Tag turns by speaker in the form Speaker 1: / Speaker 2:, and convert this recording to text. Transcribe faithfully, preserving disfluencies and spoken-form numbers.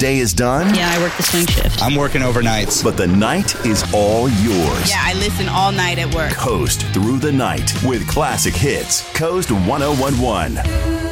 Speaker 1: day is done?
Speaker 2: Yeah, I work the swing shift.
Speaker 3: I'm working overnights.
Speaker 1: But the night is all yours.
Speaker 4: Yeah, I listen all night at work.
Speaker 1: Coast through the night with classic hits. Coast one oh one one.